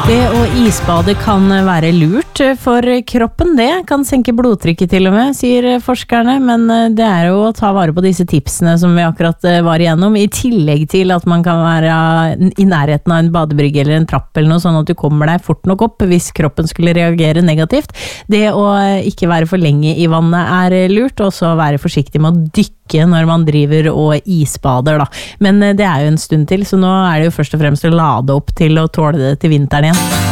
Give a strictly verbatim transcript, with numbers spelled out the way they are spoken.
Det å isbade kan være lurt for kroppen, det kan senke blodtrykket til og med, sier forskerne, men det er jo å ta vare på disse tipsene som vi akkurat var igjennom, i tillegg til at man kan være i nærheten av en badebrygge eller en trapp eller noe, sånn at du kommer deg fort nok opp hvis kroppen skulle reagere negativt. Det å ikke være for lenge i vannet er lurt, og så være forsiktig med å dykke når man driver og isbader da. Men det er jo en stund til, så nå er det jo først og fremst å lade opp til å tåle det til vinteren igjen.